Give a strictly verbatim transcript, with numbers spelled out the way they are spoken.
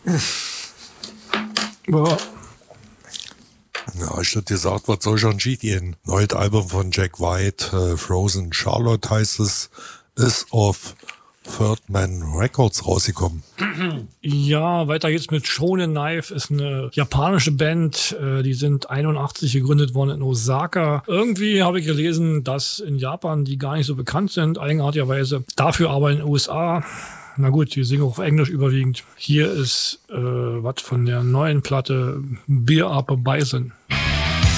Ja. Ja, ich hätte gesagt, was soll schon schief gehen? Neues Album von Jack White, äh, Frozen Charlotte heißt es, ist auf Third Man Records rausgekommen. Ja, weiter geht's mit Shonen Knife, ist eine japanische Band, äh, die sind einundachtzig gegründet worden in Osaka. Irgendwie habe ich gelesen, dass in Japan die gar nicht so bekannt sind, eigenartigerweise. Dafür aber in den U S A. Na gut, die singen auch auf Englisch überwiegend. Hier ist äh, was von der neuen Platte Beer Up a Bison.